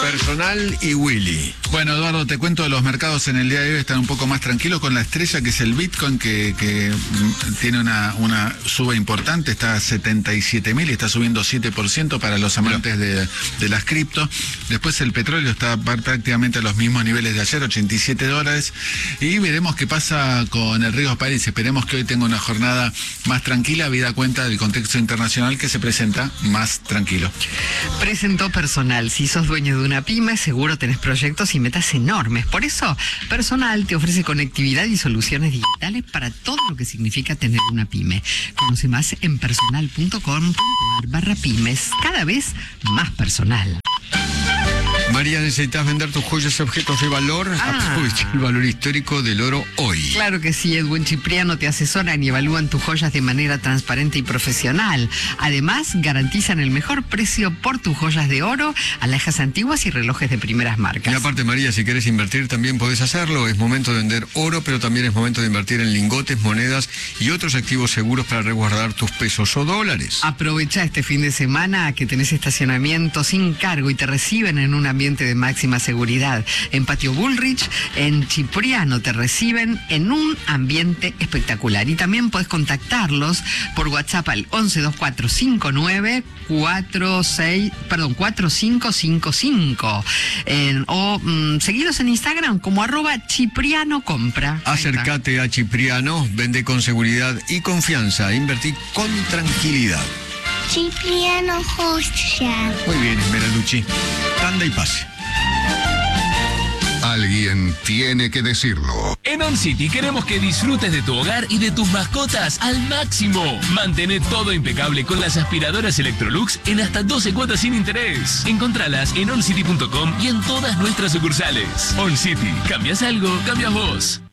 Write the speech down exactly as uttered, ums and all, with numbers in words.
Personal y Willy. Bueno, Eduardo, te cuento, los mercados en el día de hoy están un poco más tranquilos con la estrella que es el Bitcoin, que, que tiene una, una suba importante, está a setenta y siete mil y está subiendo siete por ciento para los amantes de, de las cripto. Después el petróleo está prácticamente a los mismos niveles de ayer, ochenta y siete dólares. Y veremos qué pasa con el Río París. Esperemos que hoy tenga una jornada más tranquila, habida cuenta del contexto internacional que se presenta más tranquilo. Presentó Personal. Si sos dueño de una pyme, seguro tenés proyectos y metas enormes. Por eso, Personal te ofrece conectividad y soluciones digitales para todo lo que significa tener una pyme. Conoce más en personal punto com punto ar barra pymes. Cada vez más personal. María, ¿necesitas vender tus joyas y objetos de valor? Ah. Aprovecha el valor histórico del oro hoy. Claro que sí, Edwin Cipriano te asesoran y evalúan tus joyas de manera transparente y profesional. Además, garantizan el mejor precio por tus joyas de oro, alhajas antiguas y relojes de primeras marcas. Y aparte, María, si querés invertir también podés hacerlo. Es momento de vender oro, pero también es momento de invertir en lingotes, monedas y otros activos seguros para resguardar tus pesos o dólares. Aprovecha este fin de semana que tenés estacionamiento sin cargo y te reciben en un ambiente de máxima seguridad. En Patio Bullrich, en Cipriano, te reciben en un ambiente espectacular. Y también podés contactarlos por WhatsApp al once dos cuatro cinco nueve cuatro seis, perdón, cuatro cinco cinco cinco. En, o mm, seguidos en Instagram como arroba Cipriano Compra. Acércate a Cipriano, vende con seguridad y confianza. Invertí con tranquilidad. Cipriano Joya. Muy bien, Esmeralucci. Anda y pase. Alguien tiene que decirlo. En OnCity queremos que disfrutes de tu hogar y de tus mascotas al máximo. Mantén todo impecable con las aspiradoras Electrolux en hasta doce cuotas sin interés. Encontralas en oncity punto com y en todas nuestras sucursales. OnCity, ¿cambias algo? Cambias vos.